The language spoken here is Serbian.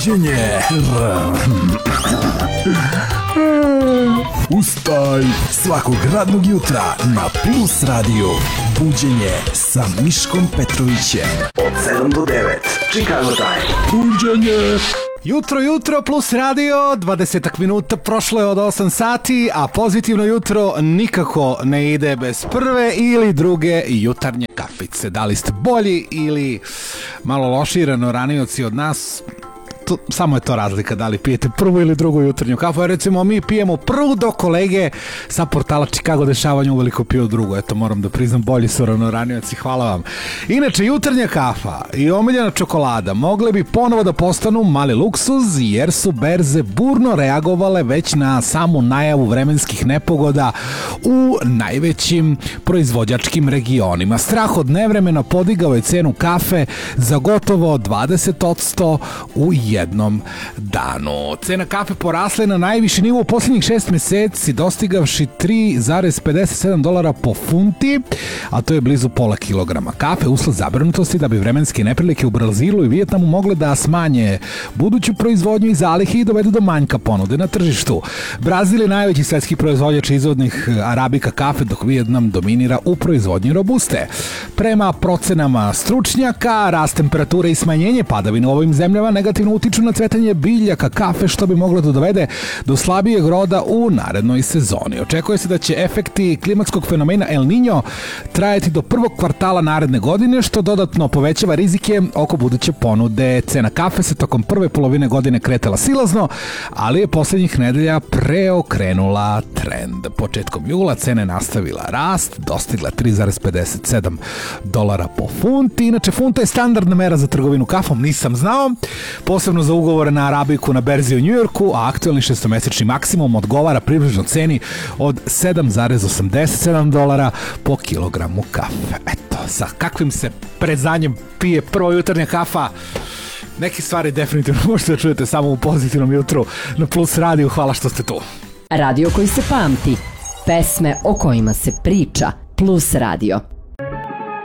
Buđenje. Ustaj svakog radnog jutra na Plus Radio. Buđenje sa Miškom Petrovićem od 7 do 9. Chicago Time. Buđenje. Jutro, Plus Radio, 20 minuta prošlo je od 8 sati, a pozitivno jutro nikako ne ide bez prve ili druge jutarnje kafice. Da li ste bolji ili malo lošiji ranoranioci od nas, samo je to razlika da li pijete prvu ili drugu jutarnju kafu. Recimo mi pijemo prvu, dok kolege sa portala Chicago dešavanja uveliko piju drugu. Eto, moram da priznam, bolji su ranoranioci, hvala vam. Inače, jutarnja kafa i omiljena čokolada mogle bi ponovo da postanu mali luksuz, jer su berze burno reagovale već na samu najavu vremenskih nepogoda u najvećim proizvođačkim regionima. Strah od nevremena podigao je cenu kafe za gotovo 20% u jednom danu. Cena kafe porasla je na najviši nivo u posljednjih 6 meseci, dostigavši $3,57 po funti, a to je blizu pola kilograma kafe, usled zabrinutosti da bi vremenske neprilike u Brazilu i Vijetnamu mogle da smanje buduću proizvodnju i zalihe i dovedu do manjka ponude na tržištu. Brazil je najveći svetski proizvođač izvodnih arabika kafe, dok Vijetnam dominira u proizvodnji robuste. Prema procenama stručnjaka, rast temperature i smanjenje padavina u ovim zemljama negativno utiču na cvetanje biljaka kafe, što bi moglo da dovede do slabijeg roda u narednoj sezoni. Očekuje se da će efekti klimatskog fenomena El Niño trajati do prvog kvartala naredne godine, što dodatno povećava rizike oko buduće ponude. Cena kafe se tokom prve polovine godine kretala silazno, ali je posljednjih nedelja preokrenula trend. Početkom jula cena je nastavila rast, dostigla $3,57 po funti. Inače, funta je standardna mera za trgovinu kafom, nisam znao, posebno za ugovore na arabiku na berzi u Njujorku, a aktualni šestomesečni maksimum odgovara približno ceni od $7,87 po kilogramu kafe. Eto, sa kakvim se prezanjem pije prvo jutarnja kafa, neke stvari definitivno možete da čujete samo u pozitivnom jutru na Plus Radio. Hvala što ste tu. Radio koji se pamti, pesme o kojima se priča. Plus Radio.